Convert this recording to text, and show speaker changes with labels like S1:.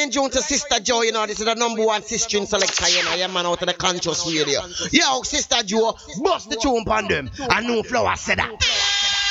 S1: playing June to Sister Joe, you know, this is the #1 sister selector, you know, your man out of the conscious radio. Yo, Sister Joe, bust the tune upon them. I know Flower said that.